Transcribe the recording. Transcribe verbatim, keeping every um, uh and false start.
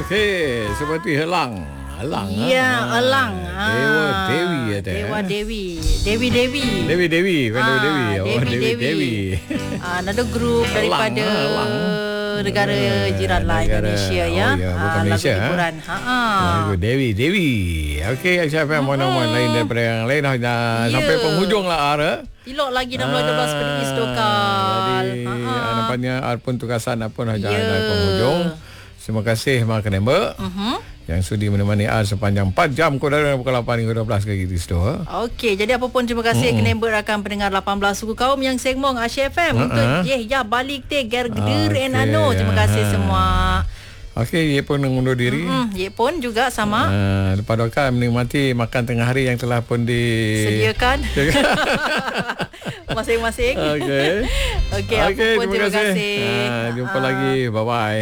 Okey, seperti helang. Helang. Ya, ah. elang. Dewa Ah. Dewi ada. Dewa eh? Dewi. Dewi Dewi. Dewi Dewi, bukan Dewi Ah, Dewi. Oh, Dewi Dewi Dewi. Dewi. Ah, another group Elang, daripada ah, elang. negara Eh, jiran lah negara- Indonesia oh, ya. ya, bukan Ah, Malaysia, lagu ah. hiburan. Ha ah. Lagu Dewi Dewi. Okey, Aisyah F M mana-mana lain daripada yang lain dah dah Ya. sampai penghujung lah Ara. Pilot lagi enam belas dua belas peningis tokal. Jadi ah, nampaknya Ar pun tugasan apa pun dah Ya. dah penghujung. Terima kasih Mak Kenemba. Uh-huh. Yang sudi menemani Ar sepanjang empat jam kau dari pukul lapan hingga dua belas kali di situ. Okey, jadi apa pun terima kasih mm-hmm. Kenemba rakan pendengar lapan belas suku kaum yang sengmong Asia F M uh-huh. untuk Yeh Ya Balik Teh Gergeder Okey. and Ano. Terima kasih Ha. semua. Okey, ia pun mengundur diri. Hmm, Ye pun juga sama Uh, lepas doakan menikmati makan tengah hari yang telah pun di sediakan masing-masing. Okey. Okey, apa Okey, pun terima kasih. Uh, jumpa Ah. lagi. Bye bye.